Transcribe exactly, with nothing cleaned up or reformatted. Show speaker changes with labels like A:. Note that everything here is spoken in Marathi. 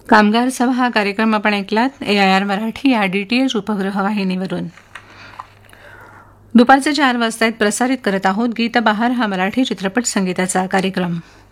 A: कामगार सभा हा कार्यक्रम आपण ऐकलात ए आय आर मराठी या डी टी एच उपग्रह वाहिनीवरून. दुपारचे चार वाजता प्रसारित करत आहोत गीत बहार हा मराठी चित्रपट संगीताचा कार्यक्रम.